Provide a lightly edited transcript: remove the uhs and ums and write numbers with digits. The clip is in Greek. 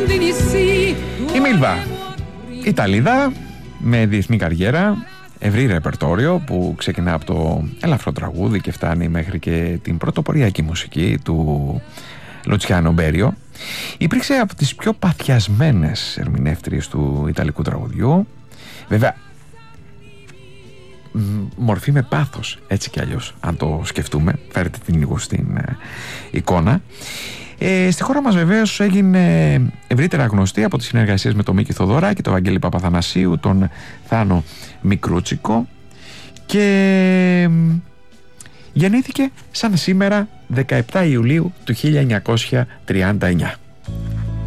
Η Μίλβα, Ιταλίδα με διεθνή καριέρα, ευρύ ρεπερτόριο που ξεκινά από το ελαφρό τραγούδι και φτάνει μέχρι και την πρωτοποριακή μουσική του Λουτσιάνο Μπέριο. Υπήρξε από τις πιο παθιασμένες ερμηνεύτριες του ιταλικού τραγουδιού. Βέβαια, μορφή με πάθος, έτσι κι αλλιώς, αν το σκεφτούμε. Φέρετε την λίγο στην εικόνα. Στη χώρα μας βεβαίως έγινε ευρύτερα γνωστή από τις συνεργασίες με τον Μίκη Θοδωράκη, τον Βαγγέλη Παπαθανασίου, τον Θάνο Μικρούτσικο, και γεννήθηκε σαν σήμερα 17 Ιουλίου του 1939.